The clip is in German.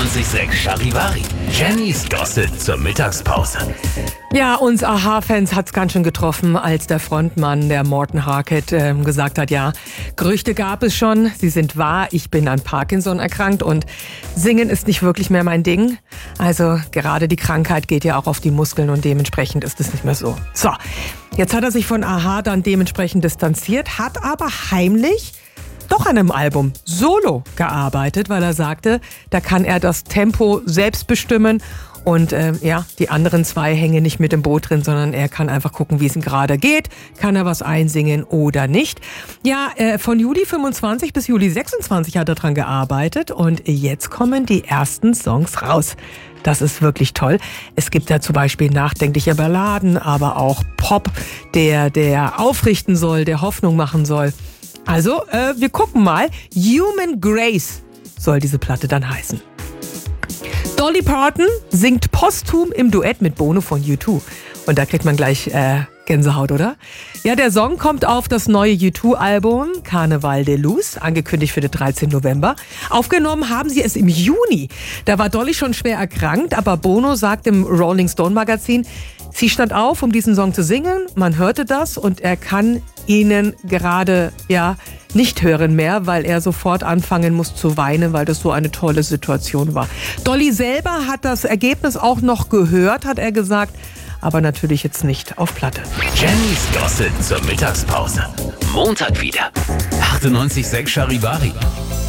98,6 Charivari. Jennys Gossip zur Mittagspause. Ja, uns Aha-Fans hat's ganz schön getroffen, als der Frontmann, der Morten Harket, gesagt hat, ja, Gerüchte gab es schon, sie sind wahr, ich bin an Parkinson erkrankt und Singen ist nicht wirklich mehr mein Ding. Also gerade die Krankheit geht ja auch auf die Muskeln und dementsprechend ist es nicht mehr so. So, jetzt hat er sich von Aha dann dementsprechend distanziert, hat aber heimlich doch an einem Album solo gearbeitet, weil er sagte, da kann er das Tempo selbst bestimmen und die anderen zwei hängen nicht mit im Boot drin, sondern er kann einfach gucken, wie es ihm gerade geht, kann er was einsingen oder nicht. Ja, von Juli 25 bis Juli 26 hat er dran gearbeitet und jetzt kommen die ersten Songs raus. Das ist wirklich toll. Es gibt ja zum Beispiel nachdenkliche Balladen, aber auch Pop, der aufrichten soll, der Hoffnung machen soll. Also, wir gucken mal. Human Grace soll diese Platte dann heißen. Dolly Parton singt posthum im Duett mit Bono von U2. Und da kriegt man gleich Gänsehaut, oder? Ja, der Song kommt auf das neue U2-Album Carnaval de Luz, angekündigt für den 13. November. Aufgenommen haben sie es im Juni. Da war Dolly schon schwer erkrankt, aber Bono sagt im Rolling Stone Magazin, sie stand auf, um diesen Song zu singen. Man hörte das und er kann ihn gerade nicht hören mehr, weil er sofort anfangen muss zu weinen, weil das so eine tolle Situation war. Dolly selber hat das Ergebnis auch noch gehört, hat er gesagt, aber natürlich jetzt nicht auf Platte. Jennys Gossip zur Mittagspause. Montag wieder. 98,6 Charivari.